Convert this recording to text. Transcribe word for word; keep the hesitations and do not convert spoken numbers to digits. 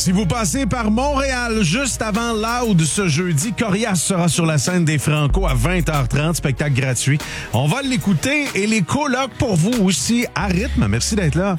Si vous passez par Montréal juste avant Loud ce jeudi, Corias sera sur la scène des Franco à vingt heures trente, spectacle gratuit. On va l'écouter et les colocs pour vous aussi à rythme. Merci d'être là.